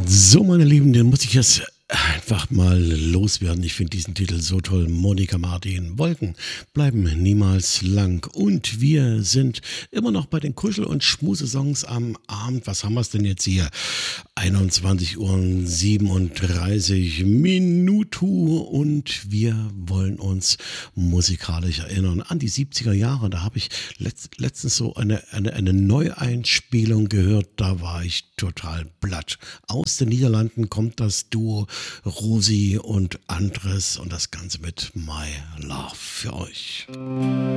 So, meine Lieben, den muss ich jetzt einfach mal loswerden. Ich finde diesen Titel so toll. Monika Martin, Wolken bleiben niemals lang. Und wir sind immer noch bei den Kuschel- und Schmusesongs am Abend. Was haben wir es denn jetzt hier? 21 Uhr 37 Minuten und wir wollen uns musikalisch erinnern an die 70er Jahre. Da habe ich letztens so eine Neueinspielung gehört. Da war ich total platt. Aus den Niederlanden kommt das Duo Rosi und Andres und das Ganze mit My Love für euch.